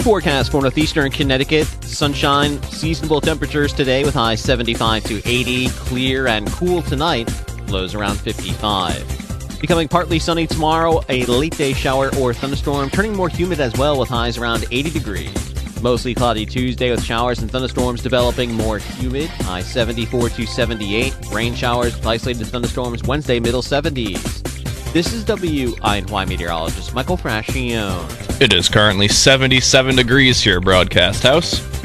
forecast for northeastern Connecticut. Sunshine, seasonable temperatures today with highs 75 to 80. Clear and cool tonight, lows around 55. Becoming partly sunny tomorrow, a late day shower or thunderstorm, turning more humid as well with highs around 80 degrees. Mostly cloudy Tuesday with showers and thunderstorms developing more humid, high 74 to 78. Rain showers with isolated thunderstorms Wednesday, middle 70s. This is WINY meteorologist Michael Frascione. It is currently 77 degrees here, Broadcast House.